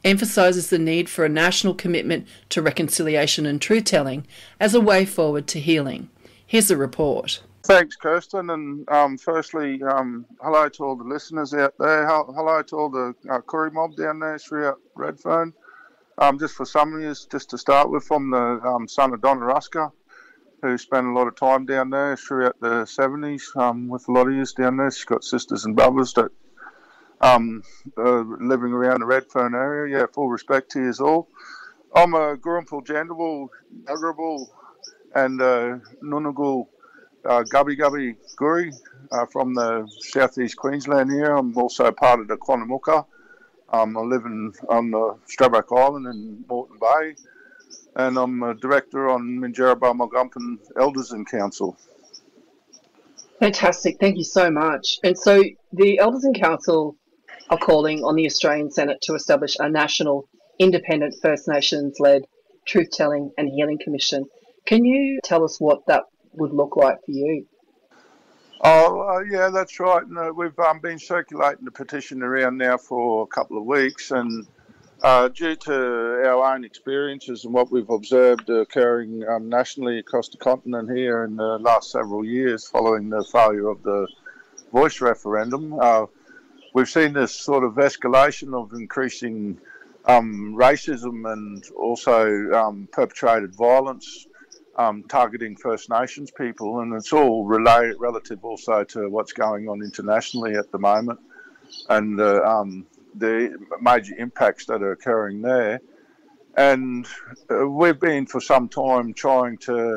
emphasises the need for a national commitment to reconciliation and truth-telling as a way forward to healing. Here's the report. Thanks, Kirsten. And firstly, hello to all the listeners out there. Hello to all the Koori mob down there throughout Redfern. Just for some of you, just to start with, I'm the son of Donna Rusker, who spent a lot of time down there throughout the 70s with a lot of you down there. She's got sisters and brothers that living around the Redfern area. Yeah, full respect to you all. I'm a Gurrumpul Jandabal, Yagurabal and Nunugul Gubbi Gubbi Guri from the southeast Queensland here. I'm also part of the Quannamucka. I live on the Stradbroke Island in Moreton Bay, and I'm a director on Minjerribah Mulgumpin Elders and Council. Fantastic, thank you so much. And so the Elders and Council are calling on the Australian Senate to establish a national, independent First Nations-led Truth-Telling and Healing Commission. Can you tell us what that would look like for you? Yeah, that's right. And, we've been circulating the petition around now for a couple of weeks, and due to our own experiences and what we've observed occurring nationally across the continent here in the last several years following the failure of the voice referendum, we've seen this sort of escalation of increasing racism and also perpetrated violence targeting First Nations people, and it's all relative also to what's going on internationally at the moment and the major impacts that are occurring there. And we've been for some time trying to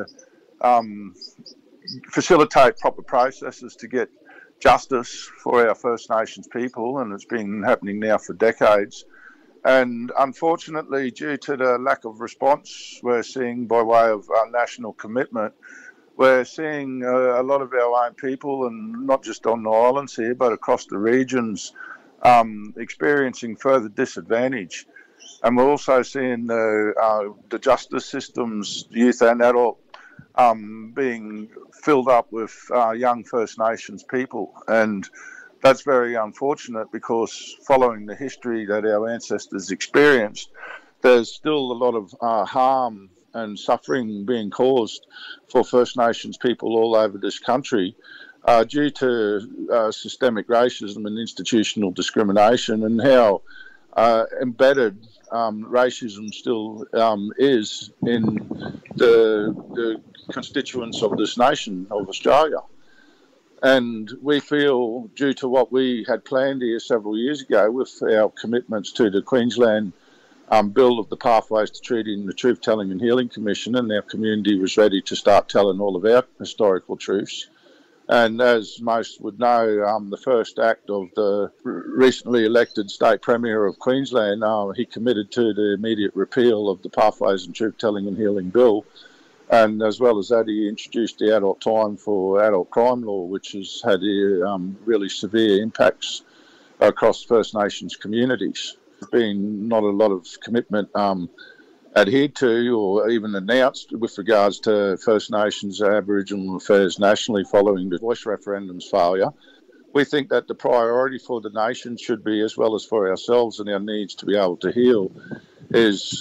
facilitate proper processes to get justice for our First Nations people, and it's been happening now for decades. And unfortunately, due to the lack of response we're seeing by way of national commitment, we're seeing a lot of our own people, and not just on the islands here, but across the regions, experiencing further disadvantage. And we're also seeing the justice systems, youth and adult, being filled up with young First Nations people. And that's very unfortunate, because following the history that our ancestors experienced, there's still a lot of harm and suffering being caused for First Nations people all over this country due to systemic racism and institutional discrimination, and how embedded racism still is in the constituents of this nation of Australia. And we feel, due to what we had planned here several years ago with our commitments to the Queensland Bill of the Pathways to Treating the Truth-Telling and Healing Commission, and our community was ready to start telling all of our historical truths. And as most would know, the first act of the recently elected State Premier of Queensland, he committed to the immediate repeal of the Pathways and Truth-Telling and Healing Bill. And as well as that, he introduced the adult time for adult crime law, which has had really severe impacts across First Nations communities. There's been not a lot of commitment adhered to or even announced with regards to First Nations Aboriginal affairs nationally following the voice referendum's failure. We think that the priority for the nation should be, as well as for ourselves and our needs to be able to heal, is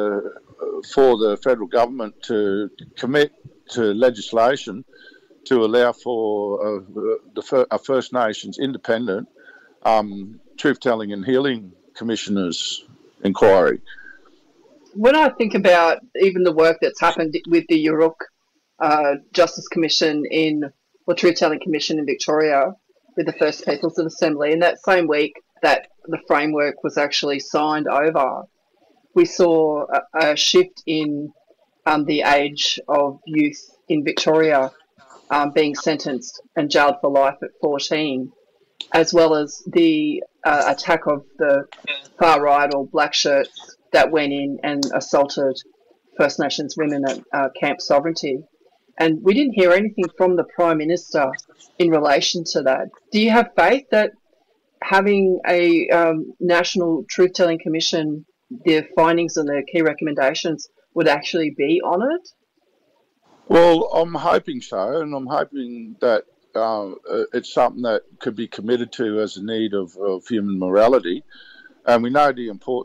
for the federal government to commit to legislation to allow for a First Nations independent Truth-Telling and Healing Commissioner's inquiry. When I think about even the work that's happened with the Yurruk Justice Commission or Truth-Telling Commission in Victoria with the First Peoples Assembly, in that same week that the framework was actually signed over, we saw a shift in the age of youth in Victoria being sentenced and jailed for life at 14, as well as the attack of the far right or black shirts that went in and assaulted First Nations women at Camp Sovereignty. And we didn't hear anything from the Prime Minister in relation to that. Do you have faith that having a National Truth-Telling Commission, their findings and their key recommendations would actually be honoured? Well, I'm hoping so, and I'm hoping that it's something that could be committed to as a need of human morality. And we know the importance